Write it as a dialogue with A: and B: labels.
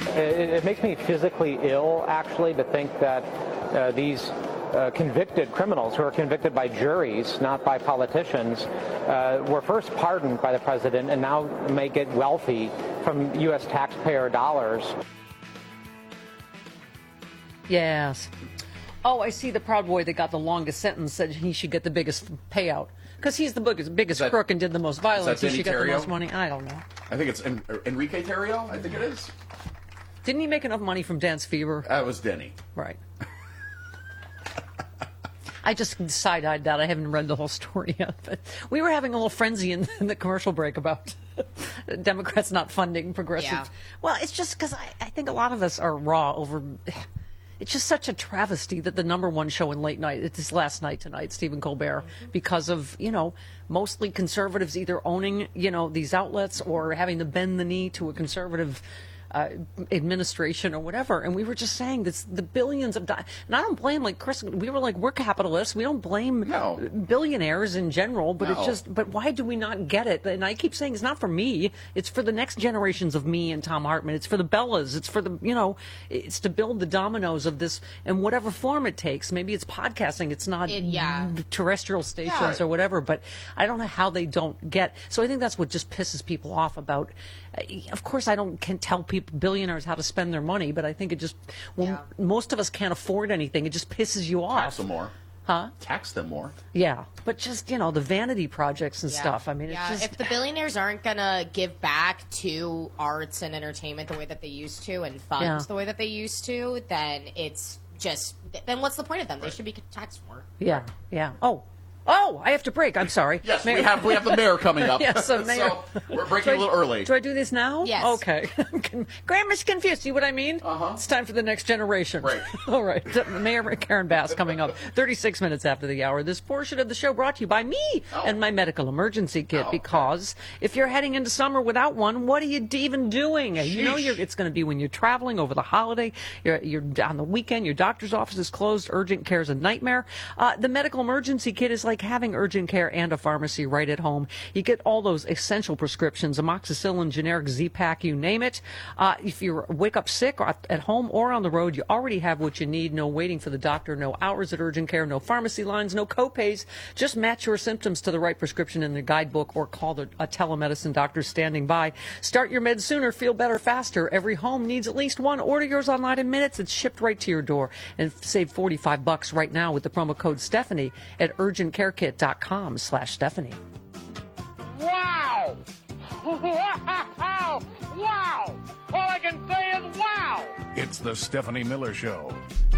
A: it makes me physically ill, actually, to think that these convicted criminals who are convicted by juries, not by politicians, were first pardoned by the president and now may get wealthy from U.S. taxpayer dollars.
B: Yes. Oh, I see the Proud Boy that got the longest sentence said he should get the biggest payout. Because he's the biggest crook and did the most violence. He should get the most money. I don't know.
C: I think it's Enrique Tarrio. I think it is.
B: Didn't he make enough money from Dance Fever?
C: That was Denny.
B: Right. I just side-eyed that. I haven't read the whole story yet. But we were having a little frenzy in the commercial break about Democrats not funding progressive.
D: Yeah.
B: Well, it's just because I think a lot of us are raw over... It's just such a travesty that the number one show in late night, it's last night tonight, Stephen Colbert, because of, mostly conservatives either owning, these outlets or having to bend the knee to a conservative administration or whatever. And we were just saying this, the billions of dollars. And I don't blame, like Chris, we were like, we're capitalists. We don't blame billionaires in general, but it's just, but why do we not get it? And I keep saying it's not for me. It's for the next generations of me and Tom Hartman. It's for the Bellas. It's for the, it's to build the dominoes of this in whatever form it takes. Maybe it's podcasting. It's not terrestrial stations or whatever, but I don't know how they don't get. So I think that's what just pisses people off about, of course, can't tell billionaires how to spend their money, but I think it just, most of us can't afford anything, it just pisses you off.
C: Tax them more.
B: Huh?
C: Tax them more.
B: Yeah, but just, the vanity projects and stuff. I mean, it's just...
D: If the billionaires aren't going to give back to arts and entertainment the way that they used to and funds the way that they used to, then it's just, then what's the point of them? They should be taxed more.
B: Yeah, yeah. Oh, I have to break. I'm sorry.
C: Yes, we have the mayor coming up.
B: Yes, the mayor.
C: So we're breaking a little early.
B: Do I do this now?
D: Yes.
B: Okay. Grandma's confused. See what I mean?
C: Uh-huh.
B: It's time for the next generation.
C: Right.
B: All right. Mayor Karen Bass coming up 36 minutes after the hour. This portion of the show brought to you by me and my medical emergency kit, because if you're heading into summer without one, what are you even doing?
C: Sheesh.
B: It's going to be when you're traveling over the holiday. You're on the weekend. Your doctor's office is closed. Urgent care is a nightmare. The medical emergency kit is like having urgent care and a pharmacy right at home. You get all those essential prescriptions, amoxicillin, generic Z-Pak, you name it. If you wake up sick or at home or on the road, you already have what you need. No waiting for the doctor, no hours at urgent care, no pharmacy lines, no co-pays. Just match your symptoms to the right prescription in the guidebook or call a telemedicine doctor standing by. Start your meds sooner, feel better faster. Every home needs at least one. Order yours online in minutes. It's shipped right to your door. And save $45 right now with the promo code Stephanie at urgentcarekit.com/Stephanie.
E: Wow! Wow! Wow! All I can say is wow!
F: It's the Stephanie Miller Show.